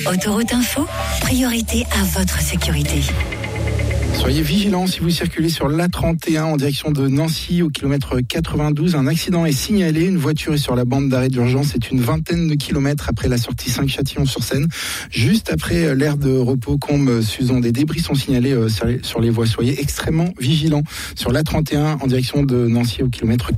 Autoroute Info, priorité à votre sécurité. Soyez vigilants si vous circulez sur l'A31 en direction de Nancy au kilomètre 92. Un accident est signalé. Une voiture est sur la bande d'arrêt d'urgence. C'est une vingtaine de kilomètres après la sortie 5 Châtillon-sur-Seine. Juste après l'aire de repos Combe-Suzon. Des débris sont signalés sur les voies. Soyez extrêmement vigilants sur l'A31 en direction de Nancy au kilomètre